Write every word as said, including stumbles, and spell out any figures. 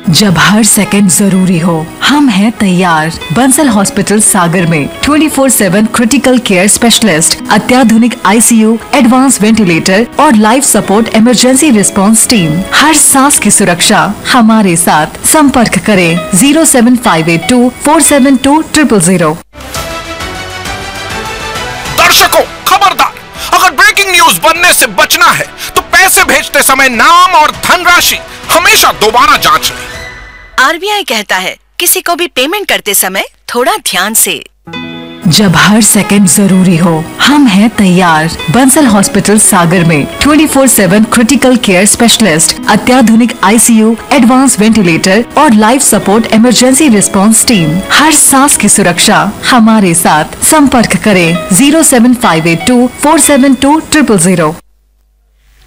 जब हर सेकंड जरूरी हो हम हैं तैयार। बंसल हॉस्पिटल सागर में चौबीस सात क्रिटिकल केयर स्पेशलिस्ट, अत्याधुनिक आईसीयू, एडवांस वेंटिलेटर और life support emergency response team. हर सांस की सुरक्षा हमारे साथ। संपर्क करें zero seven five eight to four seven to triple zero. दर्शकों खबरदार, अगर ब्रेकिंग न्यूज बनने से बचना है तो पैसे भेजते समय नाम और धनराशि हमेशा दोबारा जांच लें। आरबीआई कहता है किसी को भी पेमेंट करते समय थोड़ा ध्यान से। जब हर सेकंड जरूरी हो हम हैं तैयार। बंसल हॉस्पिटल सागर में चौबीस सात क्रिटिकल केयर स्पेशलिस्ट, अत्याधुनिक आईसीयू, एडवांस वेंटिलेटर और life support emergency response team. हर सांस की सुरक्षा हमारे साथ। संपर्क करें zero seven five eight to four seven to triple zero.